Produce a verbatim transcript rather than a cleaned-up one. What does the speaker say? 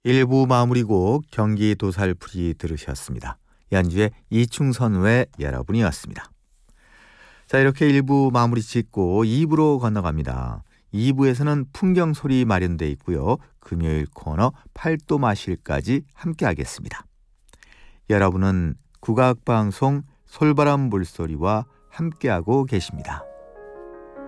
일 부 마무리곡 경기 도살풀이 들으셨습니다. 연주의 이충선의 여러분이었습니다. 자, 이렇게 일 부 마무리 짓고 이 부로 건너갑니다. 이 부에서는 풍경소리 마련되어 있고요. 금요일 코너 팔도 마실까지 함께 하겠습니다. 여러분은 국악방송 솔바람 물소리와 함께하고 계십니다.